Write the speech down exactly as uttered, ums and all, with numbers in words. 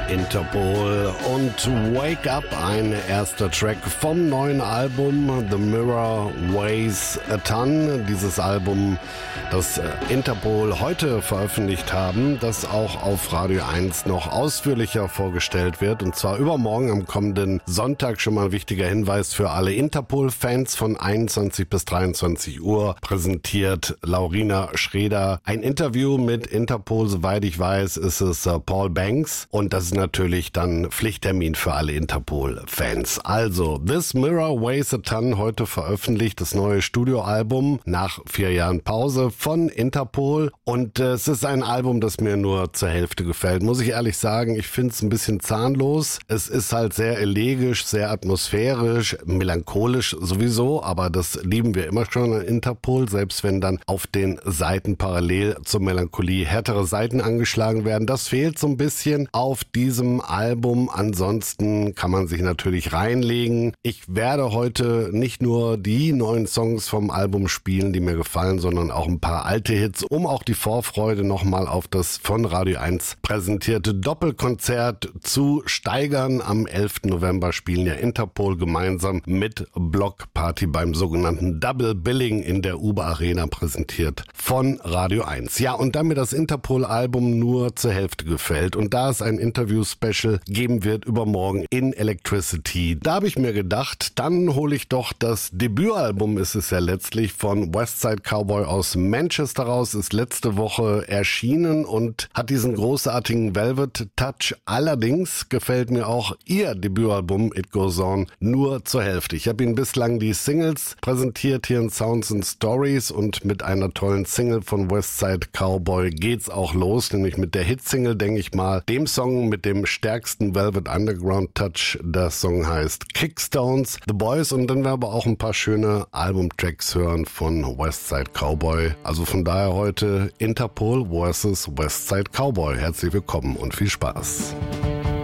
Interpol und Wake Up, ein erster Track vom neuen Album The Mirror Weighs a Ton. Dieses Album, das Interpol heute veröffentlicht haben, das auch auf Radio eins noch ausführlicher vorgestellt wird, und zwar übermorgen am kommenden Sonntag. Schon mal ein wichtiger Hinweis für alle Interpol-Fans: von einundzwanzig bis dreiundzwanzig Uhr präsentiert Laurina Schreder ein Interview mit Interpol. Soweit ich weiß, ist es Paul Banks, und das ist natürlich dann Pflichttermin für alle Interpol-Fans. Also, This Mirror Weighs a Ton, heute veröffentlicht, das neue Studioalbum nach vier Jahren Pause von Interpol. Und äh, es ist ein Album, das mir nur zur Hälfte gefällt, muss ich ehrlich sagen. Ich finde es ein bisschen zahnlos. Es ist halt sehr elegisch, sehr atmosphärisch, melancholisch sowieso, aber das lieben wir immer schon an Interpol, selbst wenn dann auf den Seiten parallel zur Melancholie härtere Seiten angeschlagen werden. Das fehlt so ein bisschen auf diesem Album. Ansonsten kann man sich natürlich reinlegen. Ich werde heute nicht nur die neuen Songs vom Album spielen, die mir gefallen, sondern auch ein paar alte Hits, um auch die Vorfreude nochmal auf das von Radio eins präsentierte Doppelkonzert zu steigern. Am elften November spielen ja Interpol gemeinsam mit Block Party beim sogenannten Double Billing in der Uber Arena, präsentiert von Radio eins. Ja, und da mir das Interpol-Album nur zur Hälfte gefällt und da es ein Interview-Special geben wird übermorgen in Electricity, da habe ich mir gedacht, dann hole ich doch das Debütalbum, ist es ja letztlich, von Westside Cowboy aus Manchester raus, ist letzte Woche erschienen und hat diesen großartigen Velvet Touch. Allerdings gefällt mir auch ihr Debütalbum It Goes On nur zur Hälfte. Ich habe Ihnen bislang die Singles präsentiert hier in Sounds and Stories, und mit einer tollen Single von Westside Cowboy geht's auch los, nämlich mit der Hitsingle, denke ich mal, dem Song mit dem stärksten Velvet Underground Touch. Der Song heißt Kickstones, The Boys, und dann werden wir aber auch ein paar schöne Albumtracks hören von Westside Cowboy. Also von daher heute Interpol versus Westside Cowboy. Herzlich willkommen und viel Spaß.